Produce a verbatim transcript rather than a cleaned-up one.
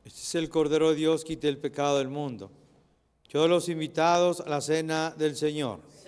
Este es el Cordero de Dios, quita el pecado del mundo. Todos los invitados a la cena del Señor.